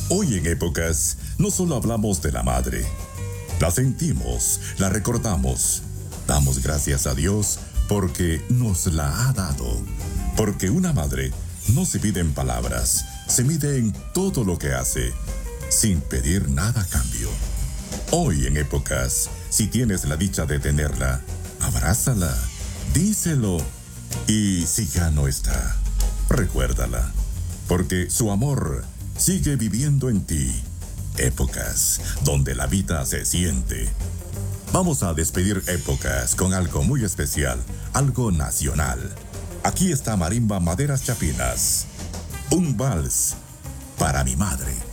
Hoy en Épocas no solo hablamos de la madre, la sentimos, la recordamos, damos gracias a Dios porque nos la ha dado. Porque una madre no se mide en palabras, se mide en todo lo que hace, sin pedir nada a cambio. Hoy en Épocas, si tienes la dicha de tenerla, abrázala, díselo. Y si ya no está, recuérdala, porque su amor sigue viviendo en ti. Épocas donde la vida se siente. Vamos a despedir Épocas con algo muy especial, algo nacional. Aquí está Marimba Maderas Chapinas. Un vals para mi madre.